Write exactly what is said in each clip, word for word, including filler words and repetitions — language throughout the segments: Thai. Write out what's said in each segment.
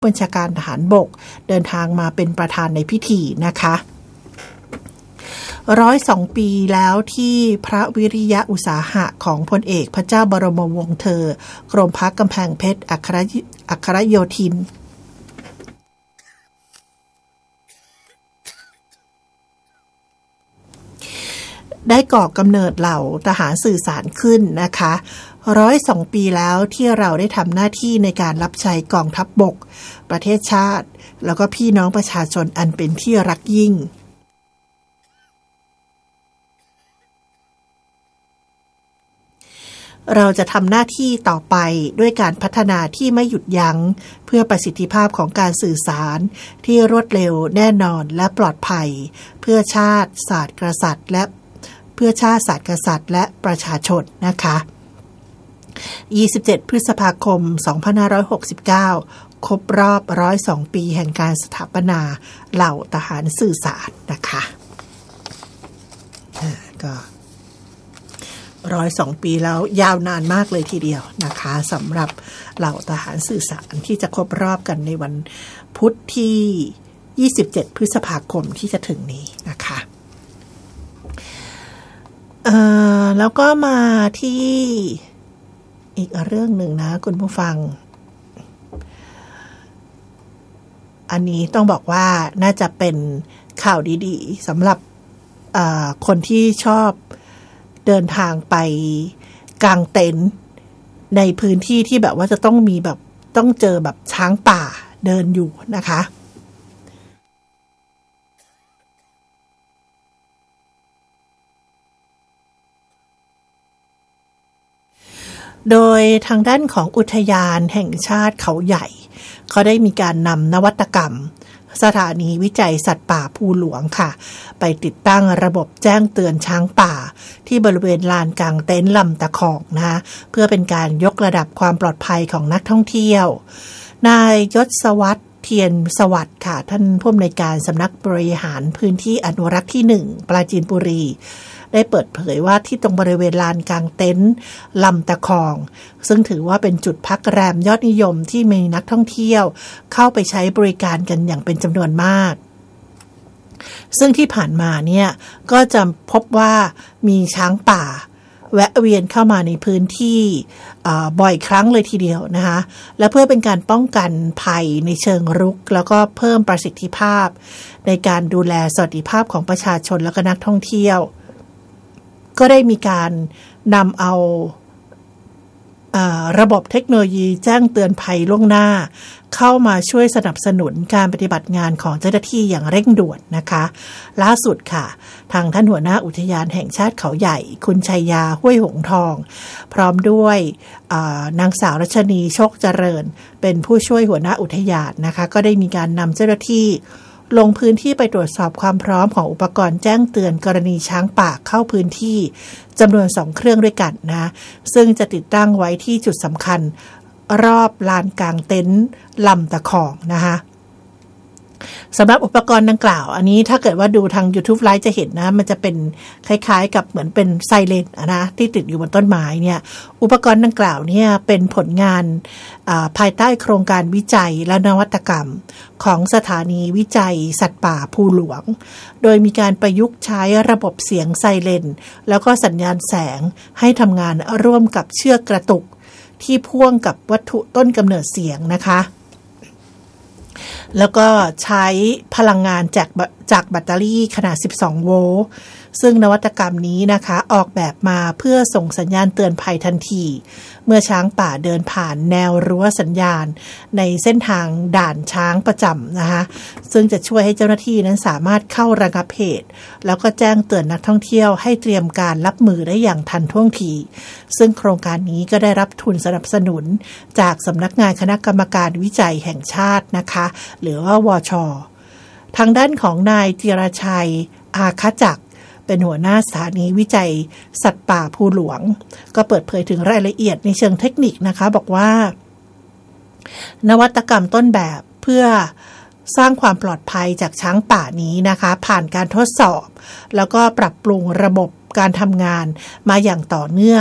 บัญชาการทหารบกเดินทางมาเป็นประธานในพิธีนะคะร้อยสองปีแล้วที่พระวิริยะอุตสาหะของพลเอกพระเจ้าบรมวงศ์เธอกรมพระกำแพงเพชรอัครอัครโยธินได้ก่อกำเนิดเหล่าทหารสื่อสารขึ้นนะคะร้อยสองปีแล้วที่เราได้ทำหน้าที่ในการรับใช้กองทัพบกประเทศชาติแล้วก็พี่น้องประชาชนอันเป็นที่รักยิ่งเราจะทำหน้าที่ต่อไปด้วยการพัฒนาที่ไม่หยุดยั้งเพื่อประสิทธิภาพของการสื่อสารที่รวดเร็วแน่นอนและปลอดภัยเพื่อชาติศาสตร์กษัตริย์และเพื่อชาติศาสตร์กษัตริย์และประชาชนนะคะยี่สิบเจ็ดพฤษภาคมสองพันห้าร้อยหกสิบเก้าครบรอบหนึ่งร้อยสองปีแห่งการสถาปนาเหล่าทหารสื่อสารนะคะก็หนึ่งร้อยสองปีแล้วยาวนานมากเลยทีเดียวนะคะสำหรับเหล่าทหารสื่อสารที่จะครบรอบกันในวันพุธที่ยี่สิบเจ็ดพฤษภาคมที่จะถึงนี้นะคะเอ่อแล้วก็มาที่อีกเรื่องหนึ่งนะคุณผู้ฟังอันนี้ต้องบอกว่าน่าจะเป็นข่าวดีๆสำหรับคนที่ชอบเดินทางไปกางเต็นท์ในพื้นที่ที่แบบว่าจะต้องมีแบบต้องเจอแบบช้างป่าเดินอยู่นะคะโดยทางด้านของอุทยานแห่งชาติเขาใหญ่เขาได้มีการนำนวัตกรรมสถานีวิจัยสัตว์ป่าภูหลวงค่ะไปติดตั้งระบบแจ้งเตือนช้างป่าที่บริเวณลานกางเต็นท์ลำตะคองนะคะเพื่อเป็นการยกระดับความปลอดภัยของนักท่องเที่ยวนายยศวัฒน์เทียนสวัสดิ์ค่ะท่านผู้อำนวยการสำนักบริหารพื้นที่อนุรักษ์ที่หนึ่งปราจีนบุรีได้เปิดเผยว่าที่ตรงบริเวณลานกางเต็นท์ลำตะคองซึ่งถือว่าเป็นจุดพักแรมยอดนิยมที่มีนักท่องเที่ยวเข้าไปใช้บริการกันอย่างเป็นจำนวนมากซึ่งที่ผ่านมาเนี่ยก็จะพบว่ามีช้างป่าแวะเวียนเข้ามาในพื้นที่บ่อยครั้งเลยทีเดียวนะคะและเพื่อเป็นการป้องกันภัยในเชิงรุกแล้วก็เพิ่มประสิทธิภาพในการดูแลสวัสดิภาพของประชาชนและก็นักท่องเที่ยวก็ได้มีการนำเอาระบบเทคโนโลยีแจ้งเตือนภัยล่วงหน้าเข้ามาช่วยสนับสนุนการปฏิบัติงานของเจ้าหน้าที่อย่างเร่งด่วนนะคะล่าสุดค่ะทางท่านหัวหน้าอุทยานแห่งชาติเขาใหญ่คุณชัยยาห้วยหงทองพร้อมด้วยนางสาวรัชนีโชคเจริญเป็นผู้ช่วยหัวหน้าอุทยานนะคะก็ได้มีการนำเจ้าหน้าที่ลงพื้นที่ไปตรวจสอบความพร้อมของอุปกรณ์แจ้งเตือนกรณีช้างป่าเข้าพื้นที่จำนวนสองเครื่องด้วยกันนะซึ่งจะติดตั้งไว้ที่จุดสำคัญรอบลานกางเต็นท์ลำตะคองนะคะสำหรับอุปกรณ์ดังกล่าวอันนี้ถ้าเกิดว่าดูทาง YouTube Live จะเห็นนะมันจะเป็นคล้ายๆกับเหมือนเป็นไซเรนนะที่ติดอยู่บนต้นไม้เนี่ยอุปกรณ์ดังกล่าวเนี่ยเป็นผลงานภายใต้โครงการวิจัยและนวัตกรรมของสถานีวิจัยสัตว์ป่าภูหลวงโดยมีการประยุกต์ใช้ระบบเสียงไซเรนแล้วก็สัญญาณแสงให้ทำงานร่วมกับเชือกกระตุกที่พ่วงกับวัตถุต้นกำเนิดเสียงนะคะแล้วก็ใช้พลังงานจากจากแบตเตอรี่ขนาดสิบสองโวลต์ซึ่งนวัตกรรมนี้นะคะออกแบบมาเพื่อส่งสัญญาณเตือนภัยทันทีเมื่อช้างป่าเดินผ่านแนวรั้วสัญญาณในเส้นทางด่านช้างประจำนะคะซึ่งจะช่วยให้เจ้าหน้าที่นั้นสามารถเข้าระงับเหตุแล้วก็แจ้งเตือนนักท่องเที่ยวให้เตรียมการรับมือได้อย่างทันท่วงทีซึ่งโครงการนี้ก็ได้รับทุนสนับสนุนจากสำนักงานคณะกรรมการวิจัยแห่งชาตินะคะหรือว่าวช.ทางด้านของนายจิรชัยอาคจักรเป็นหัวหน้าสถานีวิจัยสัตว์ป่าภูหลวงก็เปิดเผยถึงรายละเอียดในเชิงเทคนิคนะคะบอกว่านวัตกรรมต้นแบบเพื่อสร้างความปลอดภัยจากช้างป่านี้นะคะผ่านการทดสอบแล้วก็ปรับปรุงระบบการทำงานมาอย่างต่อเนื่อง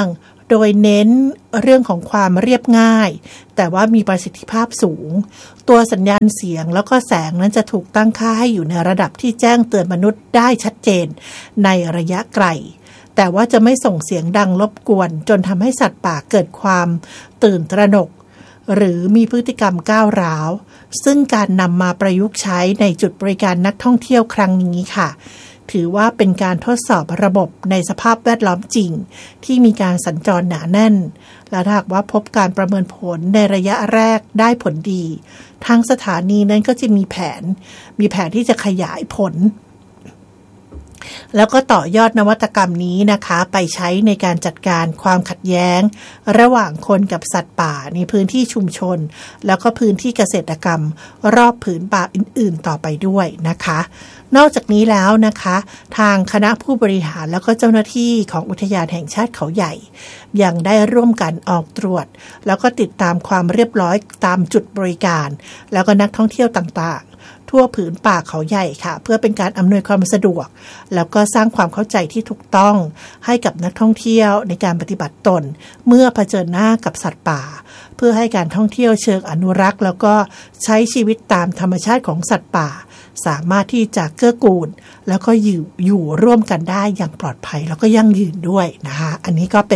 โดยเน้นเรื่องของความเรียบง่ายแต่ว่ามีประสิทธิภาพสูงตัวสัญญาณเสียงแล้วก็แสงนั้นจะถูกตั้งค่าให้อยู่ในระดับที่แจ้งเตือนมนุษย์ได้ชัดเจนในระยะไกลแต่ว่าจะไม่ส่งเสียงดังรบกวนจนทำให้สัตว์ป่าเกิดความตื่นตระหนกหรือมีพฤติกรรมก้าวร้าวซึ่งการนำมาประยุกต์ใช้ในจุดบริการนักท่องเที่ยวครั้งนี้ค่ะถือว่าเป็นการทดสอบระบบในสภาพแวดล้อมจริงที่มีการสัญจรหนาแน่นและหากว่าพบการประเมินผลในระยะแรกได้ผลดีทางสถานีนั้นก็จะมีแผนมีแผนที่จะขยายผลแล้วก็ต่อยอดนวัตกรรมนี้นะคะไปใช้ในการจัดการความขัดแย้งระหว่างคนกับสัตว์ป่าในพื้นที่ชุมชนแล้วก็พื้นที่เกษตรกรรมรอบผืนป่าอื่นๆต่อไปด้วยนะคะนอกจากนี้แล้วนะคะทางคณะผู้บริหารแล้วก็เจ้าหน้าที่ของอุทยานแห่งชาติเขาใหญ่ยังได้ร่วมกันออกตรวจแล้วก็ติดตามความเรียบร้อยตามจุดบริการแล้วก็นักท่องเที่ยวต่างๆทั่วผืนป่าเขาใหญ่ค่ะเพื่อเป็นการอำนวยความสะดวกแล้วก็สร้างความเข้าใจที่ถูกต้องให้กับนักท่องเที่ยวในการปฏิบัติตนเมื่อเผชิญหน้ากับสัตว์ป่าเพื่อให้การท่องเที่ยวเชิงอนุรักษ์แล้วก็ใช้ชีวิตตามธรรมชาติของสัตว์ป่าสามารถที่จะเกื้อกูลแล้วก็อยู่อยู่ร่วมกันได้อย่างปลอดภัยแล้วก็ยั่งยืนด้วยนะคะอันนี้ก็เป็น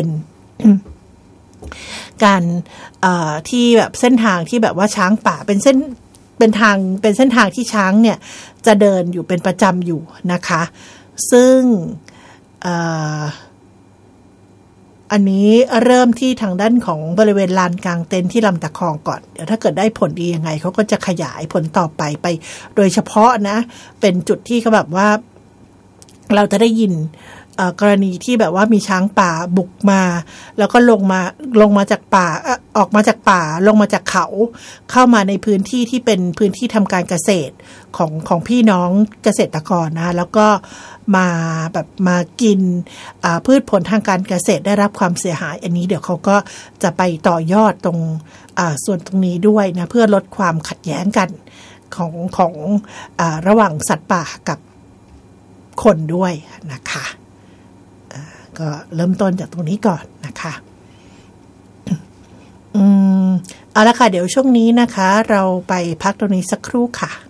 การที่แบบเส้นทางที่แบบว่าช้างป่าเป็นเส้นเป็นทางเป็นเส้นทางที่ช้างเนี่ยจะเดินอยู่เป็นประจำอยู่นะคะซึ่งอันนี้เริ่มที่ทางด้านของบริเวณลานกลางเต็นท์ที่ลำตะคองก่อนเดี๋ยวถ้าเกิดได้ผลดียังไงเขาก็จะขยายผลต่อไปไปโดยเฉพาะนะเป็นจุดที่เขาแบบว่าเราจะได้ยินกรณีที่แบบว่ามีช้างป่าบุกมาแล้วก็ลงมาลงมาจากป่าออกมาจากป่าลงมาจากเขาเข้ามาในพื้นที่ที่เป็นพื้นที่ทำการเกษตรของของพี่น้องเกษตรกรนะแล้วก็มาแบบมากินพืชผลทางการเกษตรได้รับความเสียหายอันนี้เดี๋ยวเขาก็จะไปต่อยอดตรงส่วนตรงนี้ด้วยนะเพื่อลดความขัดแย้งกันของของระหว่างสัตว์ป่ากับคนด้วยนะคะก็เริ่มต้นจากตรงนี้ก่อนนะคะอืมเอาละค่ะเดี๋ยวช่วงนี้นะคะเราไปพักตรงนี้สักครู่ค่ะ